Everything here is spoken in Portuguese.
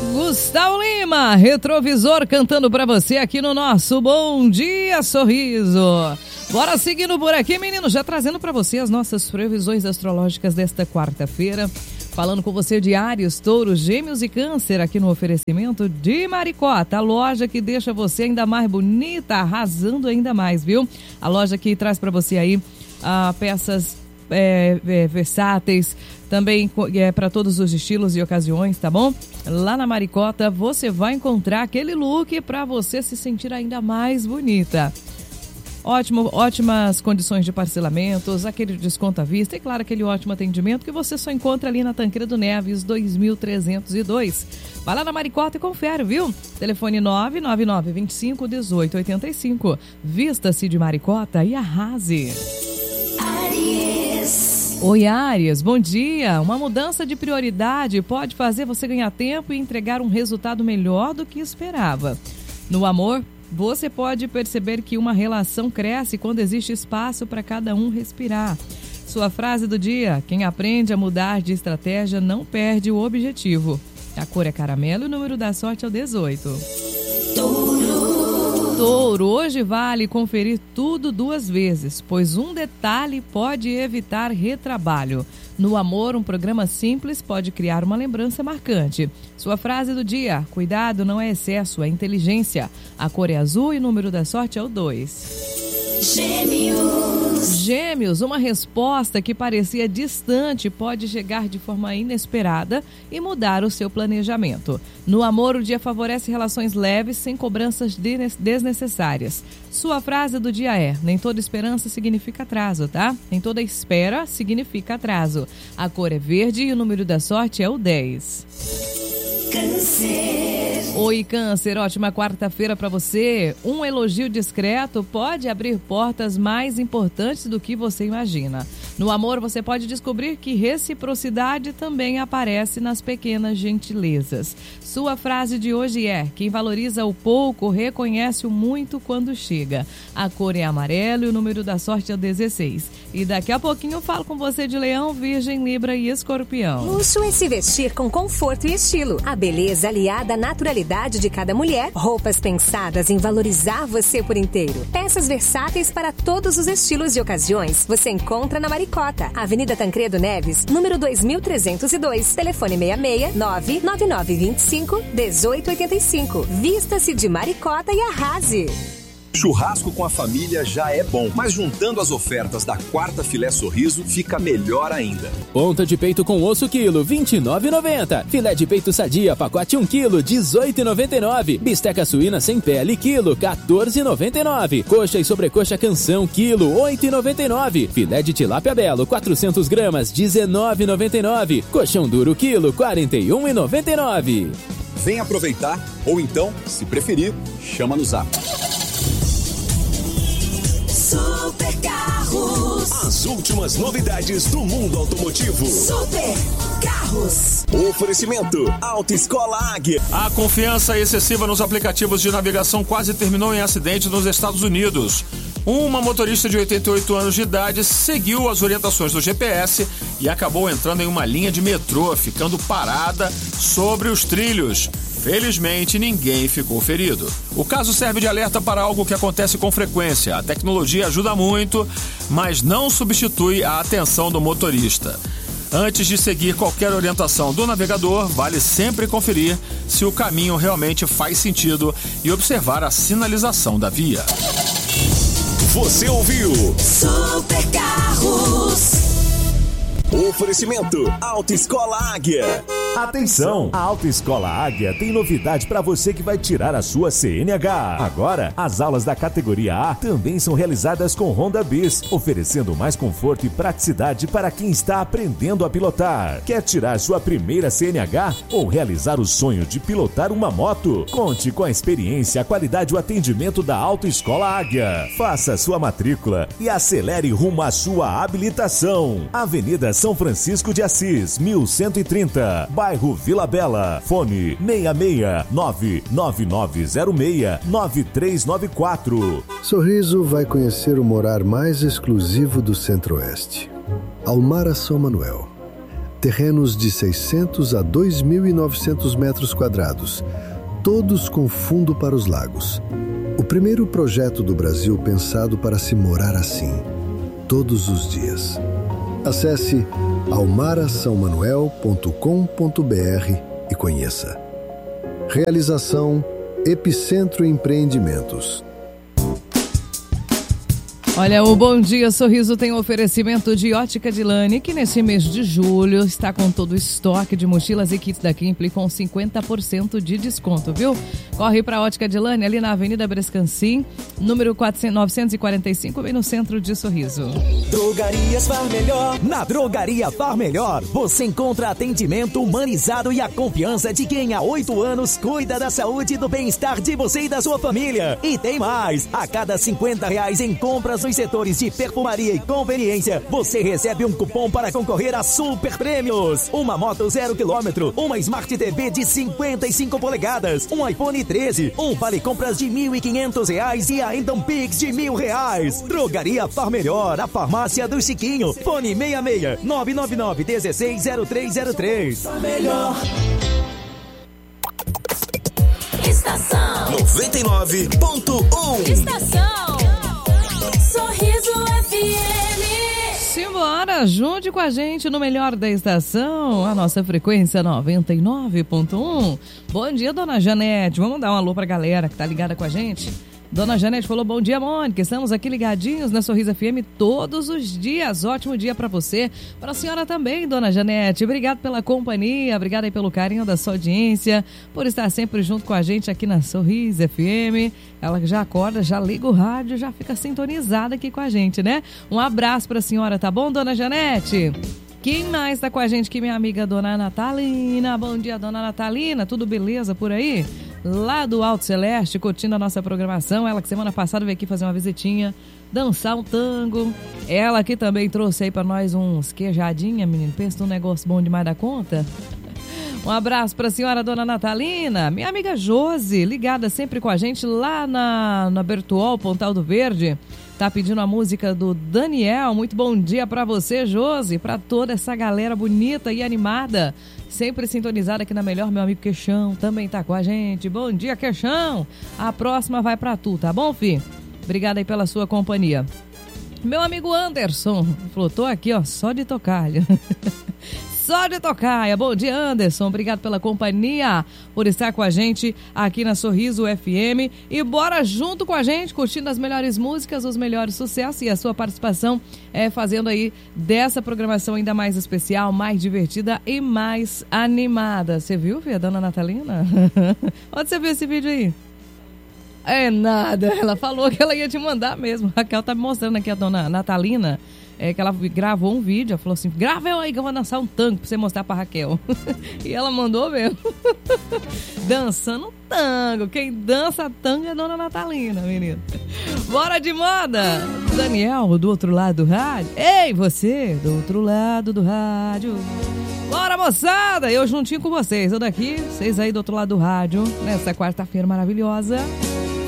Gustavo Lima, Retrovisor, cantando pra você aqui no nosso Bom Dia Sorriso. Bora seguindo por aqui, menino, já trazendo pra você as nossas previsões astrológicas desta quarta-feira. Falando com você de Áries, Touros, Gêmeos e Câncer aqui no oferecimento de Maricota, a loja que deixa você ainda mais bonita, arrasando ainda mais, viu? A loja que traz pra você aí peças versáteis, também para todos os estilos e ocasiões, tá bom? Lá na Maricota você vai encontrar aquele look para você se sentir ainda mais bonita. Ótimas condições de parcelamentos, aquele desconto à vista e, claro, aquele ótimo atendimento que você só encontra ali na Tancredo Neves 2302. Vai lá na Maricota e confere, viu? Telefone 999-25-1885. Vista-se de Maricota e arrase. Oi, Áries, bom dia. Uma mudança de prioridade pode fazer você ganhar tempo e entregar um resultado melhor do que esperava. No amor, você pode perceber que uma relação cresce quando existe espaço para cada um respirar. Sua frase do dia: quem aprende a mudar de estratégia não perde o objetivo. A cor é caramelo e o número da sorte é o 18. Touro, hoje vale conferir tudo 2 vezes, pois um detalhe pode evitar retrabalho. No amor, um programa simples pode criar uma lembrança marcante. Sua frase do dia: cuidado não é excesso, é inteligência. A cor é azul e o número da sorte é o 2. Gêmeos, uma resposta que parecia distante pode chegar de forma inesperada e mudar o seu planejamento. No amor, o dia favorece relações leves, sem cobranças desnecessárias. Sua frase do dia é: nem toda esperança significa atraso, tá? Nem toda espera significa atraso. A cor é verde e o número da sorte é o 10. Câncer. Oi, Câncer, ótima quarta-feira para você. Um elogio discreto pode abrir portas mais importantes do que você imagina. No amor, você pode descobrir que reciprocidade também aparece nas pequenas gentilezas. Sua frase de hoje é: quem valoriza o pouco reconhece o muito quando chega. A cor é amarelo e o número da sorte é o 16. E daqui a pouquinho eu falo com você de Leão, Virgem, Libra e Escorpião. Luxo é se vestir com conforto e estilo. A beleza aliada à naturalidade de cada mulher. Roupas pensadas em valorizar você por inteiro. Peças versáteis para todos os estilos e ocasiões. Você encontra na Maricota, Avenida Tancredo Neves, número 2302. Telefone 66-99925-1885. Vista-se de Maricota e arrase. Churrasco com a família já é bom, mas juntando as ofertas da quarta filé sorriso fica melhor ainda. Ponta de peito com osso quilo, R$ 29,90. Filé de peito sadia, pacote 1 quilo, R$ 18,99. Bisteca suína sem pele, quilo, R$ 14,99. Coxa e sobrecoxa canção, quilo, R$ 8,99. Filé de tilápia belo, 400 gramas, R$ 19,99. Colchão duro, quilo, R$ 41,99. Vem aproveitar, ou então, se preferir, chama no Zap. Super Carros. As últimas novidades do mundo automotivo. Super Carros. Oferecimento Autoescola Águia. A confiança excessiva nos aplicativos de navegação quase terminou em acidente nos Estados Unidos. Uma motorista de 88 anos de idade seguiu as orientações do GPS e acabou entrando em uma linha de metrô, ficando parada sobre os trilhos. Felizmente, ninguém ficou ferido. O caso serve de alerta para algo que acontece com frequência. A tecnologia ajuda muito, mas não substitui a atenção do motorista. Antes de seguir qualquer orientação do navegador, vale sempre conferir se o caminho realmente faz sentido e observar a sinalização da via. Você ouviu Super Carros. Oferecimento Autoescola Águia. Atenção! A Autoescola Águia tem novidade para você que vai tirar a sua CNH. Agora, as aulas da categoria A também são realizadas com Honda Bis, oferecendo mais conforto e praticidade para quem está aprendendo a pilotar. Quer tirar sua primeira CNH ou realizar o sonho de pilotar uma moto? Conte com a experiência, a qualidade e o atendimento da Autoescola Águia. Faça sua matrícula e acelere rumo à sua habilitação. Avenida São Francisco de Assis, 1130, bairro Vila Bela. Fone 669-9906-9394. Sorriso vai conhecer o morar mais exclusivo do Centro-Oeste. Almara São Manuel. Terrenos de 600 a 2.900 metros quadrados, todos com fundo para os lagos. O primeiro projeto do Brasil pensado para se morar assim, todos os dias. Acesse almarasaomanuel.com.br e conheça. Realização Epicentro Empreendimentos. Olha, o Bom Dia Sorriso tem um oferecimento de Ótica Dilane, que nesse mês de julho está com todo o estoque de mochilas e kits da Kimpli com 50% de desconto, viu? Corre para a Ótica Dilane, ali na Avenida Brescancim, número 945, bem no centro de Sorriso. Drogarias Far Melhor. Na Drogaria Far Melhor, você encontra atendimento humanizado e a confiança de quem há 8 anos cuida da saúde e do bem-estar de você e da sua família. E tem mais! A cada R$50 em compras nos setores de perfumaria e conveniência, você recebe um cupom para concorrer a super prêmios. Uma moto 0 km, uma Smart TV de 55 polegadas, um iPhone 13, um vale compras de R$1.500 e ainda um Pix de R$1.000. Drogaria Far Melhor, a farmácia do Chiquinho. Fone 66 999 16 0303. Far Melhor. Estação 99.1. Estação Sorriso FM. Simbora, junte com a gente no melhor da estação, a nossa frequência 99.1. Bom dia, dona Janete. Vamos dar um alô pra galera que tá ligada com a gente. Dona Janete falou, bom dia, Mônica. Estamos aqui ligadinhos na Sorriso FM todos os dias. Ótimo dia pra você. Pra senhora também, dona Janete. Obrigado pela companhia, obrigada aí pelo carinho da sua audiência, por estar sempre junto com a gente aqui na Sorriso FM. Ela já acorda, já liga o rádio, já fica sintonizada aqui com a gente, né? Um abraço pra senhora, tá bom, dona Janete? Quem mais tá com a gente aqui? Minha amiga dona Natalina. Bom dia, dona Natalina. Tudo beleza por aí? Lá do Alto Celeste, curtindo a nossa programação. Ela que semana passada veio aqui fazer uma visitinha, dançar um tango. Ela que também trouxe aí pra nós uns queijadinha, menino. Pensa num negócio bom demais da conta. Um abraço pra senhora dona Natalina. Minha amiga Josi, ligada sempre com a gente lá na Bertuol, Pontal do Verde. Tá pedindo a música do Daniel. Muito bom dia pra você, Josi. Pra toda essa galera bonita e animada. Sempre sintonizada aqui na Melhor. Meu amigo Queixão também tá com a gente. Bom dia, Queixão. A próxima vai pra tu, tá bom, fi? Obrigada aí pela sua companhia. Meu amigo Anderson falou, tô aqui, ó, só de tocalho. Só de tocaia. Bom dia, Anderson. Obrigado pela companhia, por estar com a gente aqui na Sorriso FM. E bora junto com a gente, curtindo as melhores músicas, os melhores sucessos e a sua participação fazendo aí dessa programação ainda mais especial, mais divertida e mais animada. Você viu, filha, dona Natalina? Onde você viu esse vídeo aí? É nada. Ela falou que ela ia te mandar mesmo. A Raquel tá me mostrando aqui a dona Natalina. Que ela gravou um vídeo, ela falou assim, grava eu aí que eu vou dançar um tango pra você mostrar pra Raquel. E ela mandou mesmo. Dançando tango. Quem dança tango é a dona Natalina, menina. Bora de moda! Daniel, do outro lado do rádio. Ei, você, do outro lado do rádio. Bora, moçada! Eu juntinho com vocês. Eu daqui, vocês aí do outro lado do rádio. Nessa quarta-feira maravilhosa.